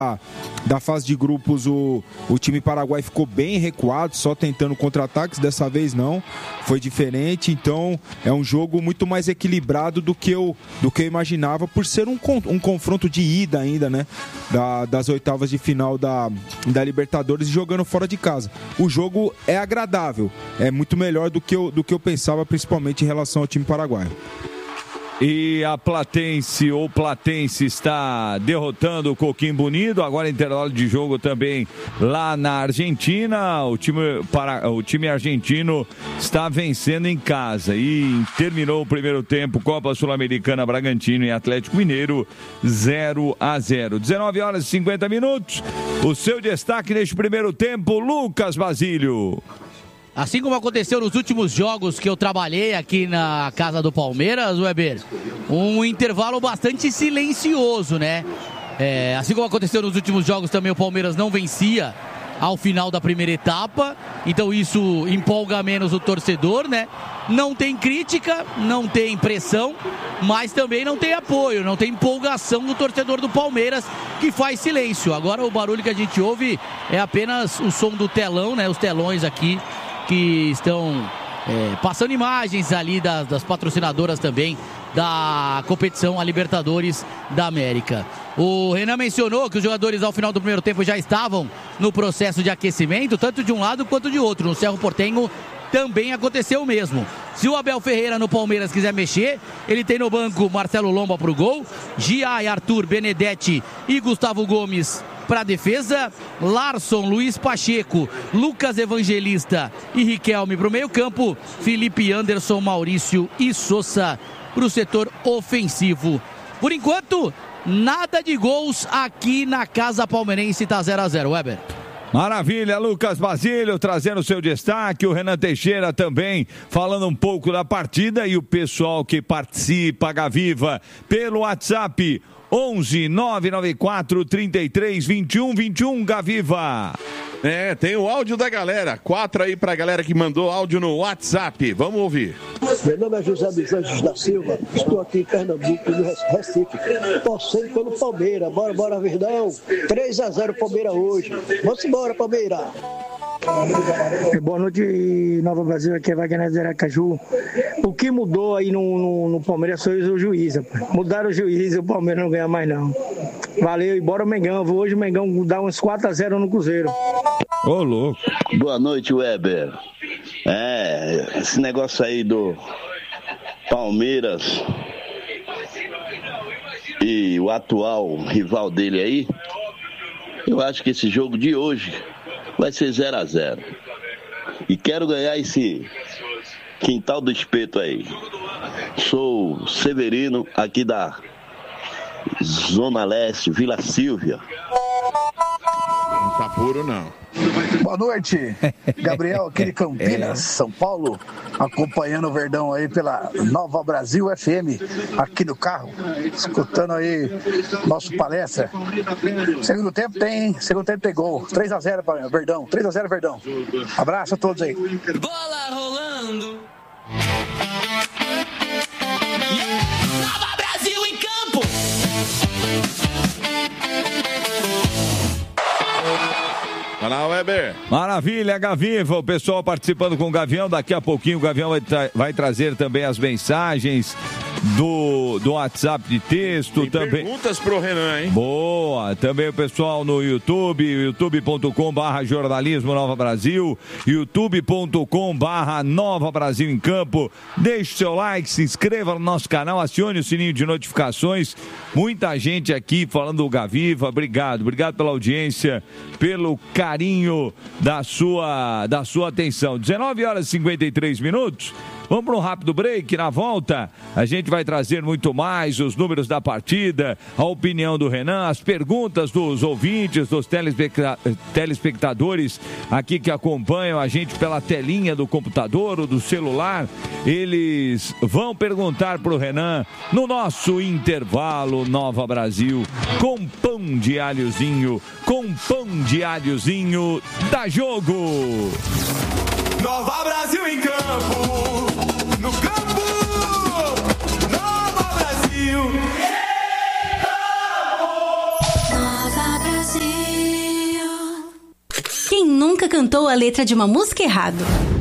da fase de grupos, o time paraguai ficou bem recuado, só tentando contra-ataques. Dessa vez não, foi diferente. Então é um jogo muito mais equilibrado do que eu imaginava, por ser um confronto de ida ainda, né, das oitavas de final da Libertadores, jogando fora de casa. O jogo é agradável, é muito melhor do que eu pensava, principalmente em relação ao time paraguaio. E a Platense está derrotando o Coquimbo Unido. Agora intervalo de jogo também lá na Argentina. O time argentino está vencendo em casa. E terminou o primeiro tempo, Copa Sul-Americana, Bragantino e Atlético Mineiro, 0-0. 19 horas e 50 minutos. O seu destaque neste primeiro tempo, Lucas Basílio. Assim como aconteceu nos últimos jogos que eu trabalhei aqui na casa do Palmeiras, Weber, um intervalo bastante silencioso, né? Assim como aconteceu nos últimos jogos também, o Palmeiras não vencia ao final da primeira etapa, então isso empolga menos o torcedor, né? Não tem crítica, não tem pressão, mas também não tem apoio, não tem empolgação do torcedor do Palmeiras, que faz silêncio. Agora o barulho que a gente ouve é apenas o som do telão, né? Os telões aqui que estão passando imagens ali das patrocinadoras também da competição a Libertadores da América. O Renan mencionou que os jogadores ao final do primeiro tempo já estavam no processo de aquecimento, tanto de um lado quanto de outro. No Cerro Porteño também aconteceu o mesmo. Se o Abel Ferreira no Palmeiras quiser mexer, ele tem no banco Marcelo Lomba para o gol, Giai, Arthur, Benedetti e Gustavo Gomes para a defesa, Larson, Luiz Pacheco, Lucas Evangelista e Riquelme para o meio campo, Felipe Anderson, Maurício e Sousa para o setor ofensivo. Por enquanto, nada de gols aqui na casa palmeirense, tá 0-0, Weber. Maravilha, Lucas Basílio trazendo o seu destaque, o Renan Teixeira também falando um pouco da partida e o pessoal que participa, Gaviva, pelo WhatsApp 11 994 33 21 21, Gaviva. Tem o áudio da galera. 4 aí pra galera que mandou áudio no WhatsApp. Vamos ouvir. Meu nome é José dos Anjos da Silva. Estou aqui em Pernambuco, no Recife, torcendo pelo Palmeiras. Bora, Verdão. 3-0 Palmeiras hoje. Vamos embora, Palmeiras. Boa noite, Nova Brasil, aqui é Wagner de Aracaju. O que mudou aí no Palmeiras foi o juiz, rapaz. Mudaram o juiz e o Palmeiras não ganha mais não. Valeu, e bora o Mengão. Hoje o Mengão dá uns 4-0 no Cruzeiro. Ô, louco. Boa noite, Weber. Esse negócio aí do Palmeiras e o atual rival dele aí, eu acho que esse jogo de hoje vai ser 0-0. E quero ganhar esse quintal do espeto aí. Sou Severino, aqui da Zona Leste, Vila Sílvia. Não tá puro, não. Boa noite, Gabriel, aqui de Campinas, São Paulo, acompanhando o Verdão aí pela Nova Brasil FM, aqui no carro, escutando aí nosso palestra. Segundo tempo tem gol, 3-0 para Verdão, 3-0 Verdão. Abraço a todos aí. Bola rolando. Nova Brasil em campo. Vai lá, Weber. Maravilha, Gaviva, o pessoal participando com o Gavião. Daqui a pouquinho o Gavião vai trazer também as mensagens do WhatsApp de texto. Tem também perguntas pro Renan, hein? Boa, também o pessoal no YouTube, youtube.com/jornalismo Nova Brasil, youtube.com/Nova Brasil em Campo. Deixe o seu like, se inscreva no nosso canal, acione o sininho de notificações. Muita gente aqui falando do Gaviva, obrigado pela audiência, pelo carinho da sua atenção. 19 horas e 53 minutos. Vamos para um rápido break. Na volta, a gente vai trazer muito mais, os números da partida, a opinião do Renan, as perguntas dos ouvintes, dos telespectadores aqui que acompanham a gente pela telinha do computador ou do celular. Eles vão perguntar para o Renan no nosso intervalo Nova Brasil, com pão de alhozinho, dá jogo! Nova Brasil em campo. No campo, Nova Brasil. Nova Brasil. Quem nunca cantou a letra de uma música errado?